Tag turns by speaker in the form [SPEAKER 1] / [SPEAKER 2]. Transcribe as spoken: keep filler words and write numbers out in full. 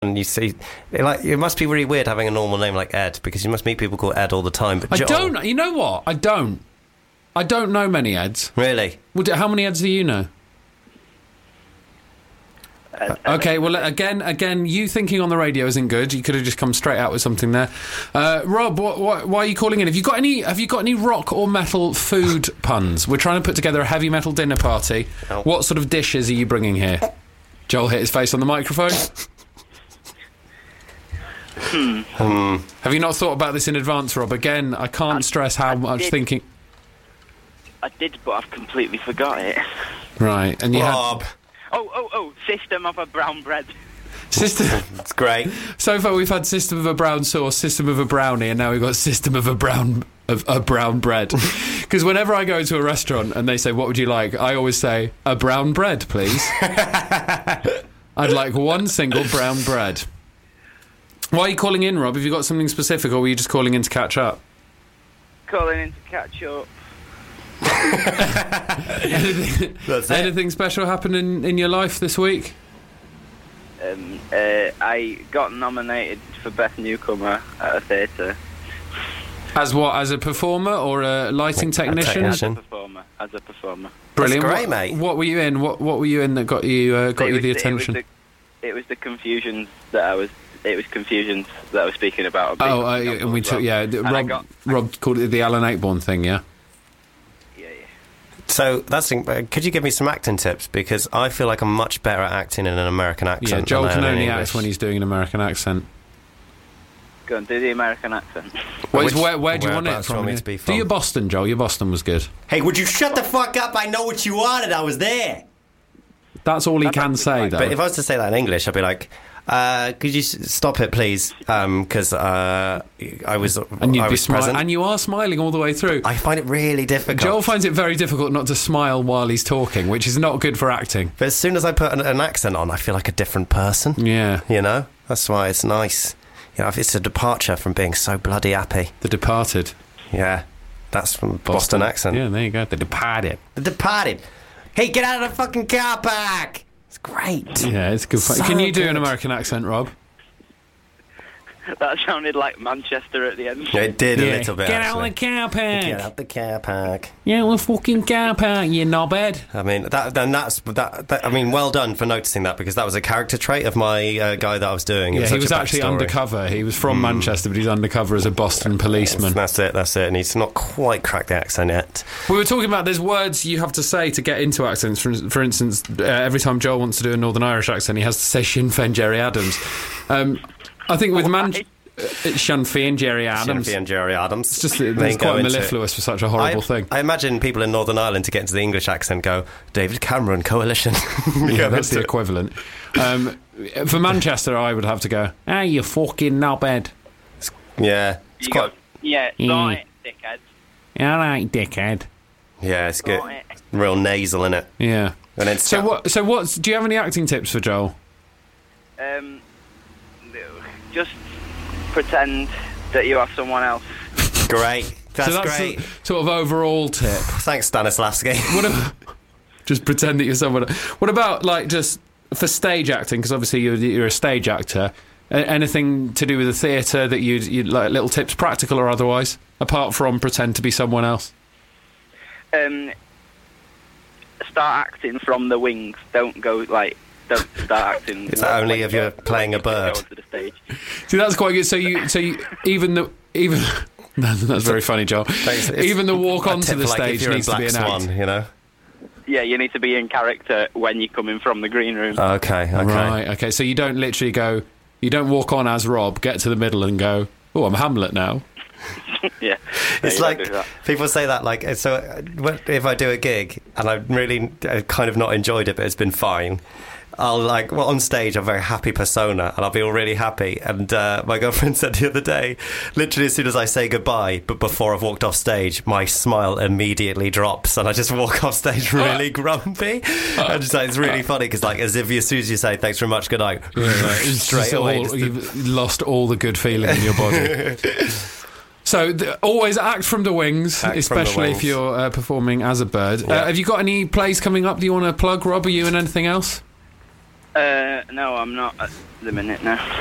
[SPEAKER 1] and you see, like, it must be really weird having a normal name like Ed, because you must meet people called Ed all the time. But
[SPEAKER 2] I
[SPEAKER 1] Joel,
[SPEAKER 2] don't. You know what? I don't. I don't know many Eds.
[SPEAKER 1] Really?
[SPEAKER 2] Well, do- how many Eds do you know?
[SPEAKER 3] Uh,
[SPEAKER 2] Okay, well, again, again, you thinking on the radio isn't good. You could have just come straight out with something there. Uh, Rob, what, what, why are you calling in? Have you got any? Have you got any rock or metal food puns? We're trying to put together a heavy metal dinner party.
[SPEAKER 1] Oh.
[SPEAKER 2] What sort of dishes are you bringing here? Joel hit his face on the microphone.
[SPEAKER 1] Hmm.
[SPEAKER 2] Have you not thought about this in advance, Rob? Again, I can't
[SPEAKER 3] I-
[SPEAKER 2] stress how
[SPEAKER 3] I
[SPEAKER 2] much
[SPEAKER 3] did.
[SPEAKER 2] thinking.
[SPEAKER 3] I did, but I've completely forgot it.
[SPEAKER 2] Right, and you
[SPEAKER 1] Rob.
[SPEAKER 3] Oh, oh, oh! System of a brown bread.
[SPEAKER 2] had system.
[SPEAKER 1] It's great.
[SPEAKER 2] So far, we've had system of a brown sauce, system of a brownie, and now we've got system of a brown of a brown bread. Because whenever I go to a restaurant and they say, "What would you like?" I always say, "A brown bread, please." I'd like one single brown bread. Why are you calling in, Rob? Have you got something specific, or were you just calling in to catch up?
[SPEAKER 3] Calling in to catch up.
[SPEAKER 2] anything,
[SPEAKER 1] That's it.
[SPEAKER 2] anything special happened in, in your life this week?
[SPEAKER 3] Um, uh, I got nominated for Best Newcomer at a theatre.
[SPEAKER 2] As what? As a performer or a lighting
[SPEAKER 1] A
[SPEAKER 2] technician?
[SPEAKER 3] As a
[SPEAKER 1] technician.
[SPEAKER 3] performer. As a performer.
[SPEAKER 2] Brilliant.
[SPEAKER 1] That's great,
[SPEAKER 2] what,
[SPEAKER 1] mate.
[SPEAKER 2] What were you in? What What were you in that got you uh, got
[SPEAKER 3] It
[SPEAKER 2] you
[SPEAKER 3] was
[SPEAKER 2] the
[SPEAKER 3] the-
[SPEAKER 2] attention?
[SPEAKER 3] It was the, it was the confusions that I was. It was confusions that I was speaking about.
[SPEAKER 2] Oh, uh, and we took yeah.
[SPEAKER 3] And I
[SPEAKER 2] Rob
[SPEAKER 3] got-
[SPEAKER 2] Rob called it the Alan Ayckbourn thing, yeah.
[SPEAKER 3] Yeah, yeah.
[SPEAKER 1] So that's. uh, Could you give me some acting tips? Because I feel like I'm much better at acting in an American accent.
[SPEAKER 2] Yeah, Joel
[SPEAKER 1] than I
[SPEAKER 2] can
[SPEAKER 1] am in
[SPEAKER 2] only
[SPEAKER 1] English.
[SPEAKER 2] act when he's doing an American accent.
[SPEAKER 3] Go on, do the American accent.
[SPEAKER 2] Wait,
[SPEAKER 1] Which-
[SPEAKER 2] where where do you want it
[SPEAKER 1] whereabouts do you
[SPEAKER 2] from?
[SPEAKER 1] want me
[SPEAKER 2] yeah?
[SPEAKER 1] to be
[SPEAKER 2] Do
[SPEAKER 1] from?
[SPEAKER 2] your Boston, Joel. Your Boston was good.
[SPEAKER 1] Hey, would you shut the fuck up? I know what you wanted. I was there.
[SPEAKER 2] That's all he
[SPEAKER 3] That
[SPEAKER 2] can
[SPEAKER 3] must be
[SPEAKER 2] say,
[SPEAKER 3] fine.
[SPEAKER 2] though.
[SPEAKER 1] But if I was to say that in English, I'd be like, uh, "Could you s- stop it, please?" Because uh, I was,
[SPEAKER 2] and you'd
[SPEAKER 1] I
[SPEAKER 2] be
[SPEAKER 1] was
[SPEAKER 2] smiling,
[SPEAKER 1] present.
[SPEAKER 2] and you are smiling all the way through.
[SPEAKER 1] I find it really difficult.
[SPEAKER 2] Joel finds it very difficult not to smile while he's talking, which is not good for acting.
[SPEAKER 1] But as soon as I put an, an accent on, I feel like a different person.
[SPEAKER 2] Yeah,
[SPEAKER 1] You know, that's why it's nice. You know, if it's a departure from being so bloody happy.
[SPEAKER 2] The Departed.
[SPEAKER 1] Yeah, that's from Boston, accent.
[SPEAKER 2] Yeah, there you go. The Departed.
[SPEAKER 1] The Departed. Hey, get out of the fucking car park. It's great.
[SPEAKER 2] Yeah, it's good. Fun.
[SPEAKER 1] So
[SPEAKER 2] Can you do an
[SPEAKER 1] good.
[SPEAKER 2] American accent, Rob?
[SPEAKER 3] That sounded like Manchester at the end.
[SPEAKER 1] Yeah, it did a
[SPEAKER 2] Yeah.
[SPEAKER 1] little bit.
[SPEAKER 2] Get
[SPEAKER 1] actually.
[SPEAKER 2] out of the car park.
[SPEAKER 1] Get out the car park.
[SPEAKER 2] Yeah, the fucking car park, you knobhead.
[SPEAKER 1] I mean, that, then that's that, that. I mean, well done for noticing that, because that was a character trait of my uh, guy that I was doing. It
[SPEAKER 2] Yeah,
[SPEAKER 1] was
[SPEAKER 2] he
[SPEAKER 1] such
[SPEAKER 2] was
[SPEAKER 1] a
[SPEAKER 2] actually
[SPEAKER 1] backstory.
[SPEAKER 2] undercover. He was from Manchester, but he's undercover as a Boston policeman.
[SPEAKER 1] That's it. That's it. And he's not quite cracked the accent yet.
[SPEAKER 2] We were talking about there's words you have to say to get into accents. For, for instance, uh, every time Joel wants to do a Northern Irish accent, he has to say Sinn Féin Jerry Adams. Um, I think with Man,
[SPEAKER 3] Why?
[SPEAKER 2] uh, Sinn Féin Jerry Adams.
[SPEAKER 1] Sinn Féin Jerry Adams.
[SPEAKER 2] It's just
[SPEAKER 1] They
[SPEAKER 2] it's
[SPEAKER 1] go
[SPEAKER 2] quite
[SPEAKER 1] into-
[SPEAKER 2] mellifluous for such a horrible
[SPEAKER 1] I,
[SPEAKER 2] thing.
[SPEAKER 1] I imagine people in Northern Ireland to get into the English accent go David Cameron Coalition.
[SPEAKER 2] Yeah,
[SPEAKER 1] Go
[SPEAKER 2] that's the
[SPEAKER 1] into-
[SPEAKER 2] equivalent. Um, for Manchester, I would have to go, ah, you fucking knobhead.
[SPEAKER 1] yeah, it's
[SPEAKER 3] You
[SPEAKER 1] quite.
[SPEAKER 3] go, yeah,
[SPEAKER 2] Mm.
[SPEAKER 3] got it, dickhead.
[SPEAKER 2] All right, dickhead.
[SPEAKER 1] Yeah, it's good.
[SPEAKER 3] Got it.
[SPEAKER 1] Real nasal in it.
[SPEAKER 2] Yeah.
[SPEAKER 1] And then
[SPEAKER 2] So what? So what's? Do you have any acting tips for Joel?
[SPEAKER 3] Um, just pretend that you are someone else.
[SPEAKER 1] Great. That's,
[SPEAKER 2] so that's
[SPEAKER 1] great.
[SPEAKER 2] the sort of overall tip.
[SPEAKER 1] Thanks, Stanislavski.
[SPEAKER 2] What about, just pretend that you're someone. What about like just for stage acting? Because obviously you're, you're a stage actor. A- anything to do with the theatre that you'd, you'd like little tips, practical or otherwise, apart from pretend to be someone else.
[SPEAKER 3] Um, start acting from the wings. Don't go like. Don't start acting.
[SPEAKER 1] Is that only
[SPEAKER 3] when
[SPEAKER 1] if you're
[SPEAKER 3] you-
[SPEAKER 1] playing
[SPEAKER 3] when
[SPEAKER 1] a
[SPEAKER 3] you
[SPEAKER 1] bird?
[SPEAKER 3] go onto the stage.
[SPEAKER 2] See, that's quite good. So you, so you, even the even. That's very funny, Joel.
[SPEAKER 1] Thanks. It's
[SPEAKER 2] Even the walk
[SPEAKER 1] a
[SPEAKER 2] onto
[SPEAKER 1] tip
[SPEAKER 2] the
[SPEAKER 1] for, like,
[SPEAKER 2] stage
[SPEAKER 1] if you're
[SPEAKER 2] needs
[SPEAKER 1] a
[SPEAKER 2] to
[SPEAKER 1] black
[SPEAKER 2] be an
[SPEAKER 1] swan,
[SPEAKER 2] act.
[SPEAKER 1] you know.
[SPEAKER 3] Yeah, you need to be in character when you're coming from the green room.
[SPEAKER 1] Okay, okay.
[SPEAKER 2] Right. Okay. So you don't literally go. You don't walk on as Rob, get to the middle, and go, "Oh, I'm Hamlet now."
[SPEAKER 3] Yeah,
[SPEAKER 1] It's
[SPEAKER 3] No, you
[SPEAKER 1] like
[SPEAKER 3] don't do that.
[SPEAKER 1] people say that like so uh, what- if I do a gig and I've really uh, kind of not enjoyed it but it's been fine, I'll like well on stage I'm a very happy persona and I'll be all really happy, and uh, my girlfriend said the other day, literally as soon as I say goodbye but before I've walked off stage, my smile immediately drops and I just walk off stage really grumpy. And just like it's really funny because like as if you, as soon as you say thanks very much, good night,
[SPEAKER 2] It's
[SPEAKER 1] straight
[SPEAKER 2] just
[SPEAKER 1] away
[SPEAKER 2] all-
[SPEAKER 1] just the-
[SPEAKER 2] you've lost all the good feeling in your body. So th- always act from the wings,
[SPEAKER 1] Act from the
[SPEAKER 2] especially if
[SPEAKER 1] wings.
[SPEAKER 2] you're uh, performing as a bird.
[SPEAKER 1] Yeah.
[SPEAKER 2] Uh, have you got any plays coming up? Do you want to plug, Rob? Are you in anything else?
[SPEAKER 3] Uh, no, I'm not at the minute now.